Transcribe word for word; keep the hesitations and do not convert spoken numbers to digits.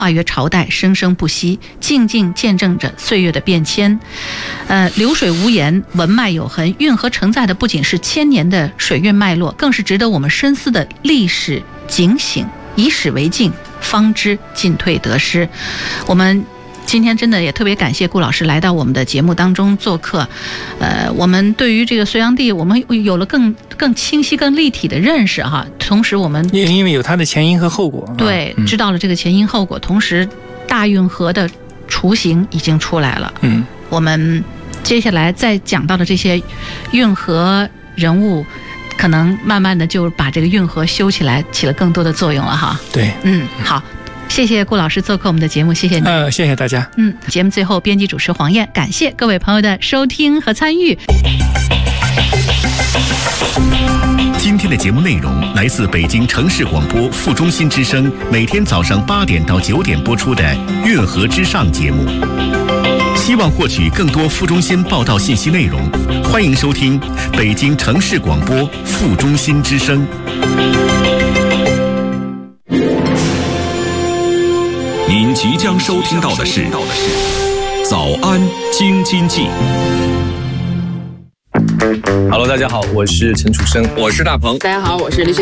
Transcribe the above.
跨越朝代，生生不息，静静见证着岁月的变迁。呃，流水无言，文脉有痕，运河承载的不仅是千年的水运脉络，更是值得我们深思的历史警醒。以史为镜，方知进退得失。我们今天真的也特别感谢顾老师来到我们的节目当中做客，呃，我们对于这个隋炀帝，我们有了更更清晰、更立体的认识哈。同时，我们因为有它的前因和后果， 对，知道了这个前因后果。同时，大运河的雏形已经出来了。 嗯， 我们接下来再讲到的这些运河人物，可能慢慢的就把这个运河修起来，起了更多的作用了哈。 对， 嗯，好。谢谢顾老师做客我们的节目，谢谢你。 呃，谢谢大家。 嗯，节目最后，编辑主持黄燕，感谢各位朋友的收听和参与。 今天的节目内容来自北京城市广播副中心之声，每天早上八点到九点播出的《运河之上》节目。希望获取更多副中心报道信息内容，欢迎收听北京城市广播副中心之声。 您即将收听到的是《早安京津冀》。 Hello， 大家好，我是陈楚生， 我是大鹏， 大家好，我是李雪。